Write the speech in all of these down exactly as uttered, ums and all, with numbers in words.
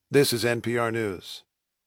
This is N P R News.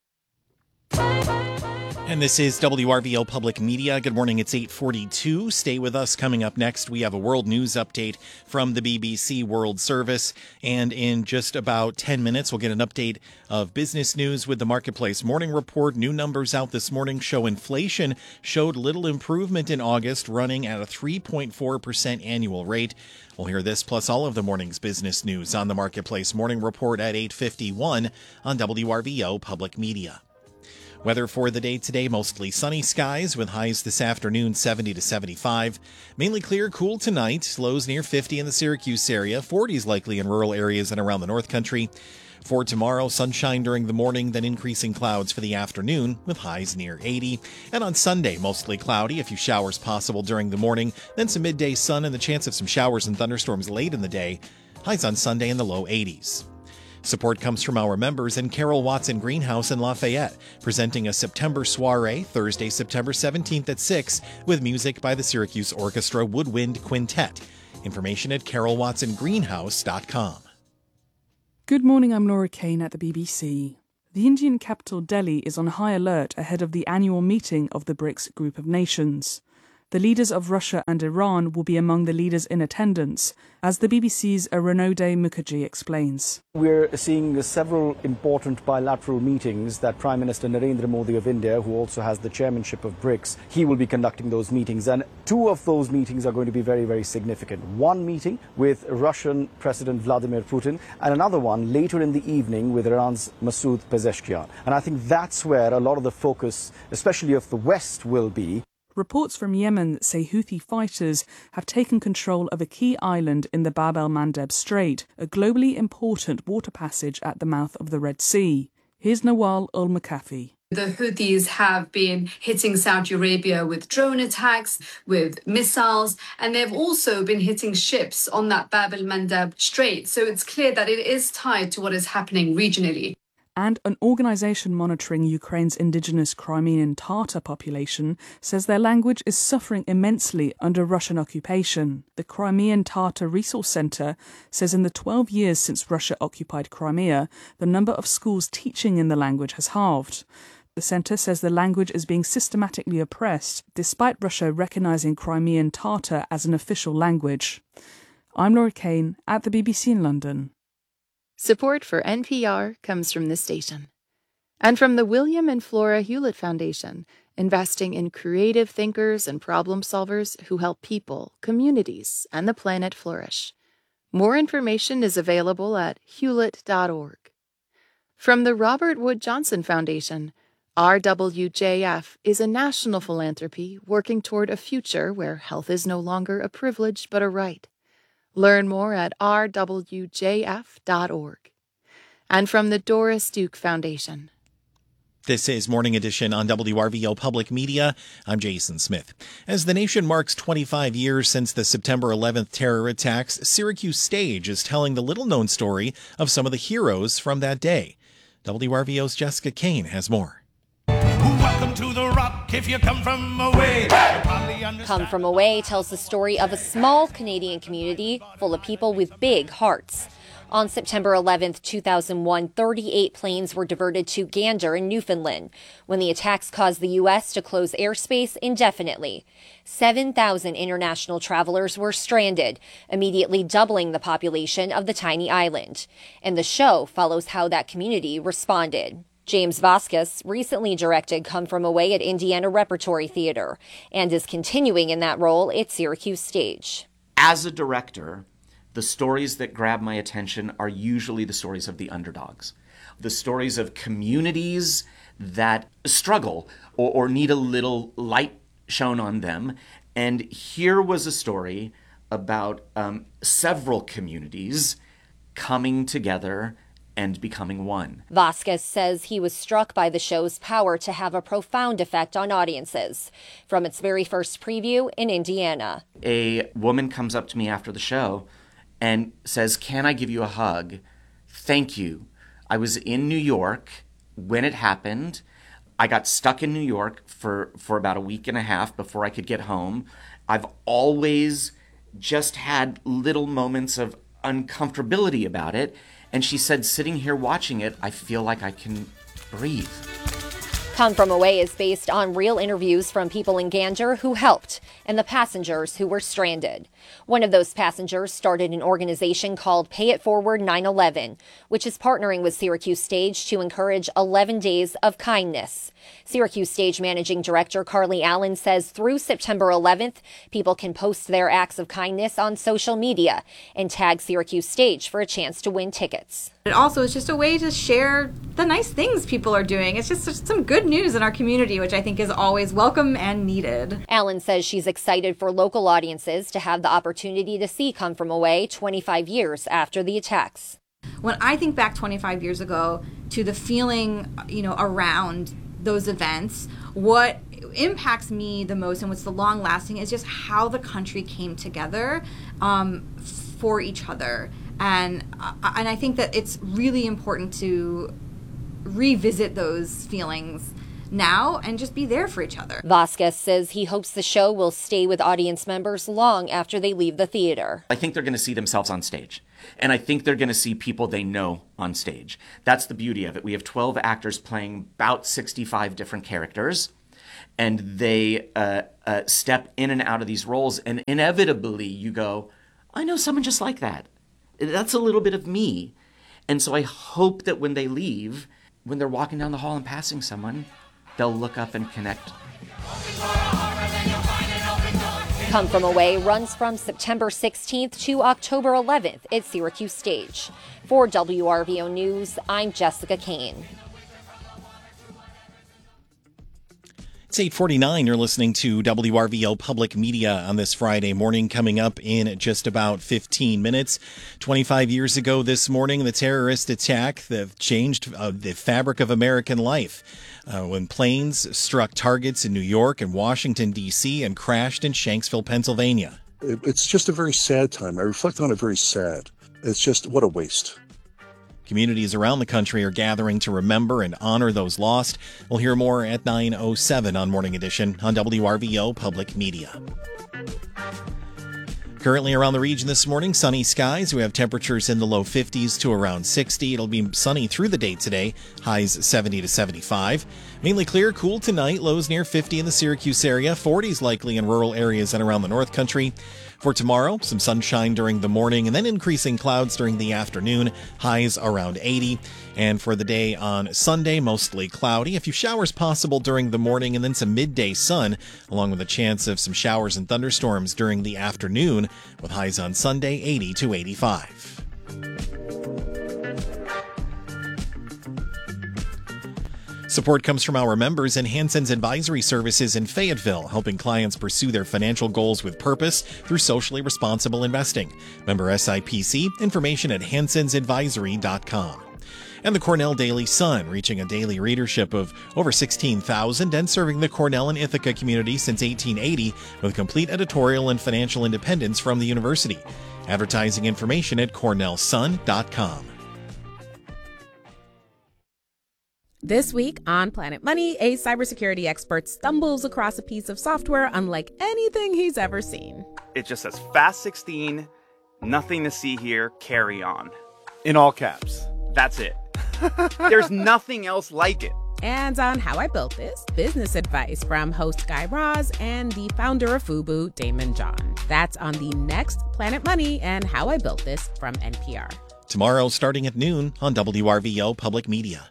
And this is W R V O Public Media. Good morning, it's eight forty-two. Stay with us. Coming up next, we have a world news update from the B B C World Service. And in just about ten minutes, we'll get an update of business news with the Marketplace Morning Report. New numbers out this morning show inflation showed little improvement in August, running at a three point four percent annual rate. We'll hear this plus all of the morning's business news on the Marketplace Morning Report at eight fifty-one on W R V O Public Media. Weather for the day today, mostly sunny skies with highs this afternoon seventy to seventy-five. Mainly clear, cool tonight. Lows near fifty in the Syracuse area. forties likely in rural areas and around the North Country. For tomorrow, sunshine during the morning, then increasing clouds for the afternoon with highs near eighty. And on Sunday, mostly cloudy, a few showers possible during the morning, then some midday sun and the chance of some showers and thunderstorms late in the day. Highs on Sunday in the low eighties. Support comes from our members in Carol Watson Greenhouse in Lafayette, presenting a September soiree Thursday, September seventeenth at six, with music by the Syracuse Orchestra Woodwind Quintet. Information at carol watson greenhouse dot com. Good morning, I'm Laura Kane at the B B C. The Indian capital Delhi is on high alert ahead of the annual meeting of the BRICS group of nations. The leaders of Russia and Iran will be among the leaders in attendance, as the B B C's Aronode Mukherjee explains. We're seeing several important bilateral meetings that Prime Minister Narendra Modi of India, who also has the chairmanship of BRICS, he will be conducting those meetings. And two of those meetings are going to be very, very significant. One meeting with Russian President Vladimir Putin, and another one later in the evening with Iran's Masoud Pezeshkian. And I think that's where a lot of the focus, especially of the West, will be. Reports from Yemen say Houthi fighters have taken control of a key island in the Bab el-Mandeb Strait, a globally important water passage at the mouth of the Red Sea. Here's Nawal Ul-Makafi. The Houthis have been hitting Saudi Arabia with drone attacks, with missiles, and they've also been hitting ships on that Bab el-Mandeb Strait. So it's clear that it is tied to what is happening regionally. And an organisation monitoring Ukraine's indigenous Crimean Tatar population says their language is suffering immensely under Russian occupation. The Crimean Tatar Resource Centre says in the twelve years since Russia occupied Crimea, the number of schools teaching in the language has halved. The centre says the language is being systematically oppressed, despite Russia recognising Crimean Tatar as an official language. I'm Laura Kane at the B B C in London. Support for N P R comes from this station. And from the William and Flora Hewlett Foundation, investing in creative thinkers and problem solvers who help people, communities, and the planet flourish. More information is available at hewlett dot org. From the Robert Wood Johnson Foundation, R W J F is a national philanthropy working toward a future where health is no longer a privilege but a right. Learn more at r w j f dot org. And from the Doris Duke Foundation. This is Morning Edition on W R V O Public Media. I'm Jason Smith. As the nation marks twenty-five years since the September eleventh terror attacks, Syracuse Stage is telling the little-known story of some of the heroes from that day. W R V O's Jessica Kane has more. Welcome to the Rock if you come from away. Come From Away tells the story of a small Canadian community full of people with big hearts. On September eleventh, two thousand one, thirty-eight planes were diverted to Gander in Newfoundland when the attacks caused the U S to close airspace indefinitely. seven thousand international travelers were stranded, immediately doubling the population of the tiny island. And the show follows how that community responded. James Vasquez recently directed Come From Away at Indiana Repertory Theater and is continuing in that role at Syracuse Stage. As a director, the stories that grab my attention are usually the stories of the underdogs, the stories of communities that struggle or, or need a little light shown on them. And here was a story about um, several communities coming together and becoming one. Vasquez says he was struck by the show's power to have a profound effect on audiences from its very first preview in Indiana. A woman comes up to me after the show and says, "Can I give you a hug? Thank you. I was in New York when it happened. I got stuck in New York for, for about a week and a half before I could get home. I've always just had little moments of uncomfortability about it. And she said, sitting here watching it, I feel like I can breathe. Come From Away is based on real interviews from people in Gander who helped and the passengers who were stranded. One of those passengers started an organization called Pay It Forward nine eleven, which is partnering with Syracuse Stage to encourage eleven days of kindness. Syracuse Stage Managing Director Carly Allen says through September eleventh, people can post their acts of kindness on social media and tag Syracuse Stage for a chance to win tickets. It also is just a way to share the nice things people are doing. It's just, just some good news in our community, which I think is always welcome and needed. Allen says she's excited for local audiences to have the opportunity to see Come From Away twenty-five years after the attacks. When I think back twenty-five years ago to the feeling, you know, around those events, what impacts me the most and what's the long lasting is just how the country came together um, for each other. And uh, and I think that it's really important to revisit those feelings now and just be there for each other. Vasquez says he hopes the show will stay with audience members long after they leave the theater. I think they're going to see themselves on stage. And I think they're going to see people they know on stage. That's the beauty of it. We have twelve actors playing about sixty-five different characters. And they uh, uh, step in and out of these roles. And inevitably you go, I know someone just like that. That's a little bit of me. And so I hope that when they leave, when they're walking down the hall and passing someone, they'll look up and connect. Come From Away runs from September sixteenth to October eleventh at Syracuse Stage. For W R V O News, I'm Jessica Kane. It's eight forty-nine. You're listening to W R V O Public Media on this Friday morning. Coming up in just about fifteen minutes. twenty-five years ago this morning, the terrorist attack that changed uh, the fabric of American life uh, when planes struck targets in New York and Washington, D C and crashed in Shanksville, Pennsylvania. It's just a very sad time. I reflect on it very sad. It's just, what a waste. Communities around the country are gathering to remember and honor those lost. We'll hear more at nine oh seven on Morning Edition on W R V O Public Media. Currently around the region this morning, sunny skies. We have temperatures in the low fifties to around sixty. It'll be sunny through the day today, highs seventy to seventy-five. Mainly clear, cool tonight, lows near fifty in the Syracuse area, forties likely in rural areas and around the North Country. For tomorrow, some sunshine during the morning and then increasing clouds during the afternoon, highs around eighty. And for the day on Sunday, mostly cloudy. A few showers possible during the morning and then some midday sun, along with a chance of some showers and thunderstorms during the afternoon, with highs on Sunday eighty to eighty-five. Support comes from our members and Hansen's Advisory Services in Fayetteville, helping clients pursue their financial goals with purpose through socially responsible investing. Member S I P C, information at hansens advisory dot com. And the Cornell Daily Sun, reaching a daily readership of over sixteen thousand and serving the Cornell and Ithaca community since eighteen eighty with complete editorial and financial independence from the university. Advertising information at cornell sun dot com. This week on Planet Money, a cybersecurity expert stumbles across a piece of software unlike anything he's ever seen. It just says Fast sixteen, nothing to see here, carry on. In all caps. That's it. There's nothing else like it. And on How I Built This, business advice from host Guy Raz and the founder of FUBU, Damon John. That's on the next Planet Money and How I Built This from N P R. Tomorrow starting at noon on W R V O Public Media.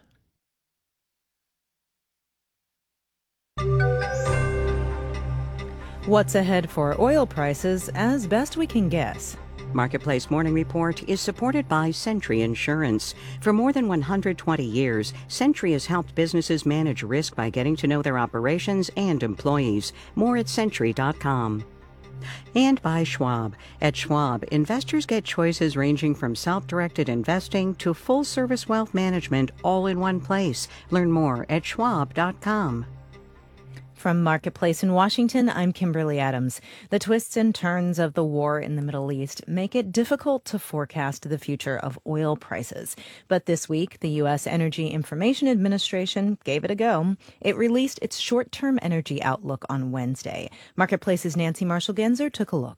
What's ahead for oil prices as best we can guess? Marketplace Morning Report is supported by Sentry Insurance. For more than one hundred twenty years, Sentry has helped businesses manage risk by getting to know their operations and employees. More at sentry dot com. And by Schwab. At Schwab, investors get choices ranging from self-directed investing to full-service wealth management all in one place. Learn more at schwab dot com. From Marketplace in Washington, I'm Kimberly Adams. The twists and turns of the war in the Middle East make it difficult to forecast the future of oil prices. But this week, the U S Energy Information Administration gave it a go. It released its short-term energy outlook on Wednesday. Marketplace's Nancy Marshall-Genzer took a look.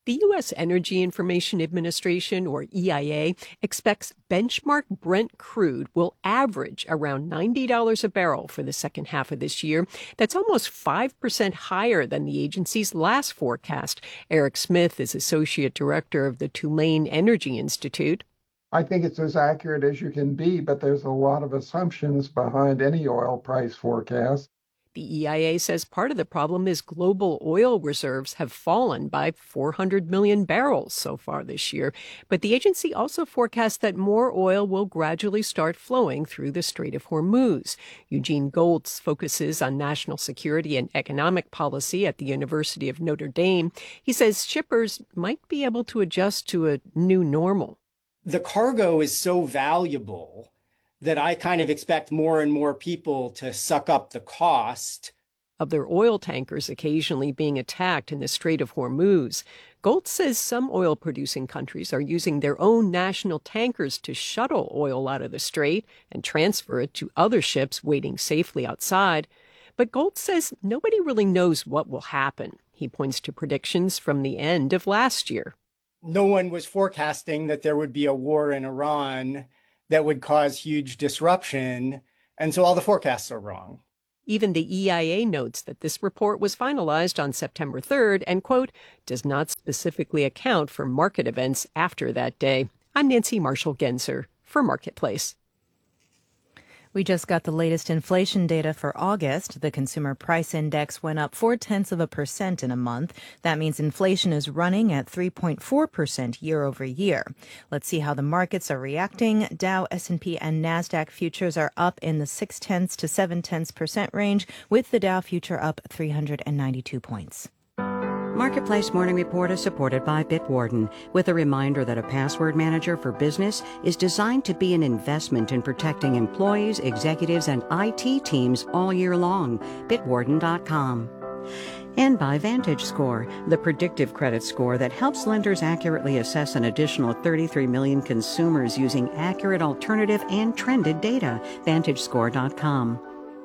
The U S Energy Information Administration, or E I A, expects benchmark Brent crude will average around ninety dollars a barrel for the second half of this year. That's almost five percent higher than the agency's last forecast. Eric Smith is Associate Director of the Tulane Energy Institute. I think it's as accurate as you can be, but there's a lot of assumptions behind any oil price forecast. The E I A says part of the problem is global oil reserves have fallen by four hundred million barrels so far this year. But the agency also forecasts that more oil will gradually start flowing through the Strait of Hormuz. Eugene Goltz focuses on national security and economic policy at the University of Notre Dame. He says shippers might be able to adjust to a new normal. The cargo is so valuable that I kind of expect more and more people to suck up the cost of their oil tankers occasionally being attacked in the Strait of Hormuz. Goltz says some oil-producing countries are using their own national tankers to shuttle oil out of the strait and transfer it to other ships waiting safely outside. But Goltz says nobody really knows what will happen. He points to predictions from the end of last year. No one was forecasting that there would be a war in Iran that would cause huge disruption, and so all the forecasts are wrong. Even the E I A notes that this report was finalized on September third and, quote, does not specifically account for market events after that day. I'm Nancy Marshall-Genzer for Marketplace. We just got the latest inflation data for August. The consumer price index went up four-tenths of a percent in a month. That means inflation is running at three point four percent year over year. Let's see how the markets are reacting. Dow, S and P, and NASDAQ futures are up in the six-tenths to seven-tenths percent range, with the Dow future up three hundred ninety-two points. Marketplace Morning Report is supported by Bitwarden, with a reminder that a password manager for business is designed to be an investment in protecting employees, executives, and I T teams all year long. Bitwarden dot com. And by VantageScore, the predictive credit score that helps lenders accurately assess an additional thirty-three million consumers using accurate alternative and trended data. Vantage Score dot com.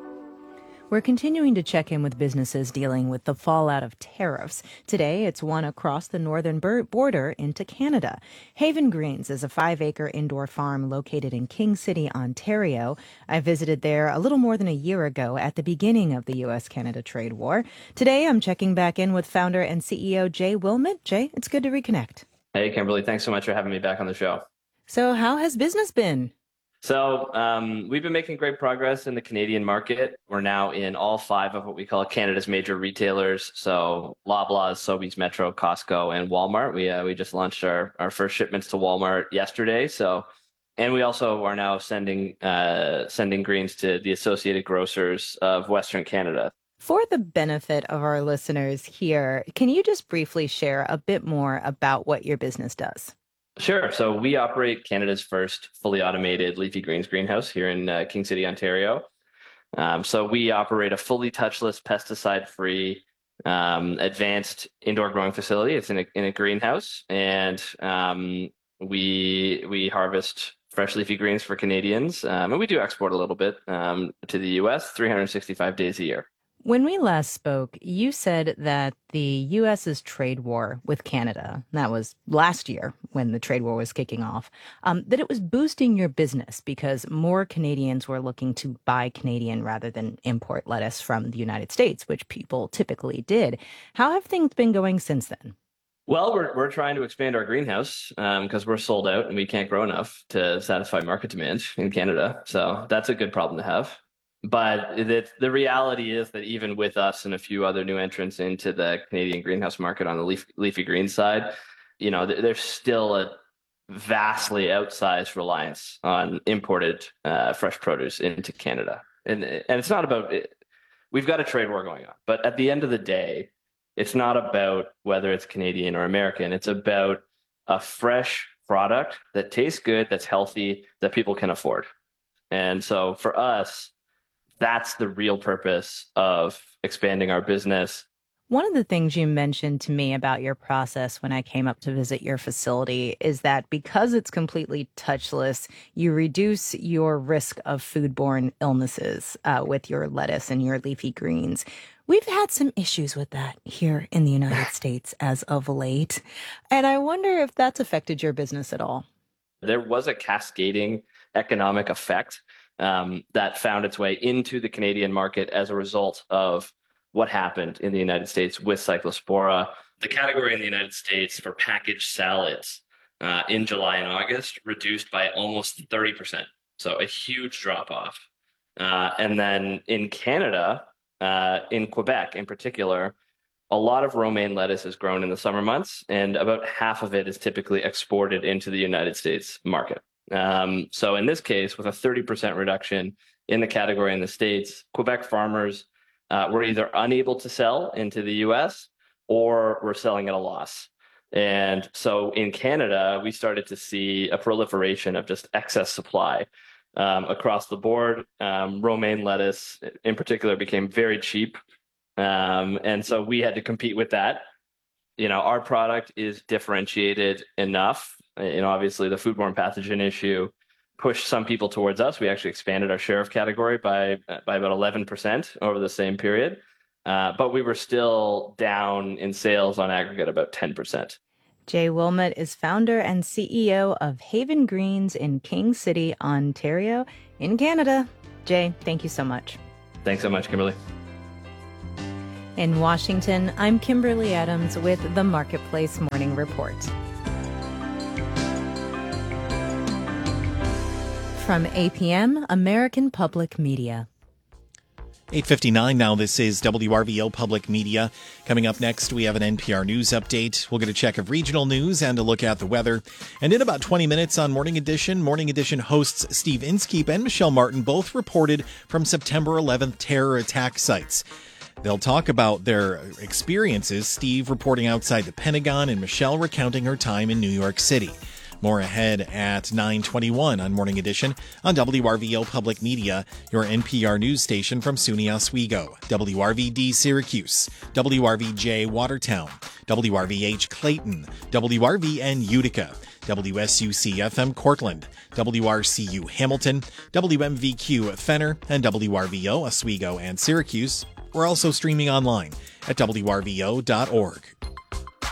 We're continuing to check in with businesses dealing with the fallout of tariffs. Today, it's one across the northern border into Canada. Haven Greens is a five-acre indoor farm located in King City, Ontario. I visited there a little more than a year ago at the beginning of the U S Canada trade war. Today, I'm checking back in with founder and C E O Jay Wilmot. Jay, it's good to reconnect. Hey, Kimberly. Thanks so much for having me back on the show. So how has business been? So um, we've been making great progress in the Canadian market. We're now in all five of what we call Canada's major retailers. So Loblaws, Sobeys, Metro, Costco, and Walmart. We uh, we just launched our, our first shipments to Walmart yesterday. So, and we also are now sending uh, sending greens to the Associated Grocers of Western Canada. For the benefit of our listeners here, can you just briefly share a bit more about what your business does? Sure. So we operate Canada's first fully automated leafy greens greenhouse here in uh, King City, Ontario. Um, so we operate a fully touchless, pesticide-free, um, advanced indoor growing facility. It's in a, in a greenhouse, and um, we we harvest fresh leafy greens for Canadians, um, and we do export a little bit um, to the U S three hundred sixty-five days a year. When we last spoke, you said that the U S's trade war with Canada, that was last year when the trade war was kicking off, um, that it was boosting your business because more Canadians were looking to buy Canadian rather than import lettuce from the United States, which people typically did. How have things been going since then? Well, we're we're trying to expand our greenhouse because um, we're sold out and we can't grow enough to satisfy market demand in Canada. So that's a good problem to have. But the, the reality is that even with us and a few other new entrants into the Canadian greenhouse market on the leaf, leafy green side, you know, there's still a vastly outsized reliance on imported uh, fresh produce into Canada. And, and it's not about it. We've got a trade war going on. But at the end of the day, it's not about whether it's Canadian or American. It's about a fresh product that tastes good, that's healthy, that people can afford. And so for us, that's the real purpose of expanding our business. One of the things you mentioned to me about your process when I came up to visit your facility is that because it's completely touchless, you reduce your risk of foodborne illnesses uh, with your lettuce and your leafy greens. We've had some issues with that here in the United States as of late, and I wonder if that's affected your business at all. There was a cascading economic effect um, that found its way into the Canadian market as a result of what happened in the United States with Cyclospora. The category in the United States for packaged salads uh, in July and August reduced by almost thirty percent. So a huge drop off. Uh, and then in Canada, uh, in Quebec in particular, a lot of romaine lettuce is grown in the summer months, and about half of it is typically exported into the United States market. Um, so in this case, with a thirty percent reduction in the category in the States, Quebec farmers Uh, we're either unable to sell into the U S or we're selling at a loss. And so in Canada, we started to see a proliferation of just excess supply um, across the board. Um, romaine lettuce in particular became very cheap. Um, and so we had to compete with that. You know, our product is differentiated enough. You know, obviously the foodborne pathogen issue pushed some people towards us. We actually expanded our share of category by by about eleven percent over the same period. Uh, but we were still down in sales on aggregate about ten percent. Jay Wilmot is founder and C E O of Haven Greens in King City, Ontario, in Canada. Jay, thank you so much. Thanks so much, Kimberly. In Washington, I'm Kimberly Adams with the Marketplace Morning Report. From A P M, American Public Media. eight fifty-nine now. This is W R V O Public Media. Coming up next, we have an N P R News update. We'll get a check of regional news and a look at the weather. And in about twenty minutes on Morning Edition, Morning Edition hosts Steve Inskeep and Michelle Martin both reported from September eleventh terror attack sites. They'll talk about their experiences, Steve reporting outside the Pentagon and Michelle recounting her time in New York City. More ahead at nine twenty-one on Morning Edition on W R V O Public Media, your N P R news station from SUNY Oswego, W R V D Syracuse, W R V J Watertown, W R V H Clayton, W R V N Utica, W S U C F M Cortland, W R C U Hamilton, W M V Q Fenner, and W R V O Oswego and Syracuse. We're also streaming online at W R V O dot org.